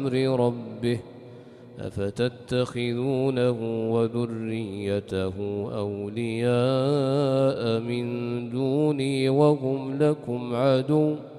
أمر ربه أفتتخذونه وذريته أولياء من دوني وهم لكم عدو